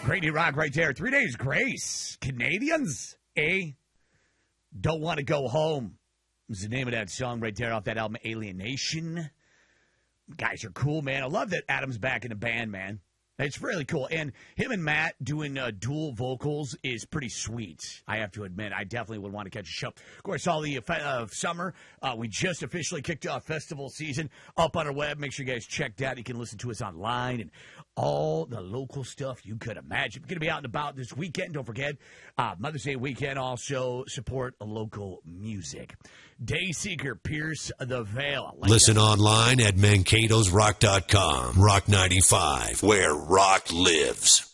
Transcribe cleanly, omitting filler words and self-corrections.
Brady Rock right there. 3 Days Grace. Canadians, eh? Don't want to go home. Is the name of that song right there off that album, Alienation. Guys are cool, man. I love that Adam's back in the band, man. It's really cool. And him and Matt doing dual vocals is pretty sweet, I have to admit. I definitely would want to catch a show. Of course, all the summer, we just officially kicked off festival season up on our web. Make sure you guys check that. You can listen to us online and all the local stuff you could imagine. We're going to be out and about this weekend. Don't forget, Mother's Day weekend. Also support local music. Dayseeker, Pierce the Veil. Listen online at Mankato'sRock.com. Rock 95, where rock lives.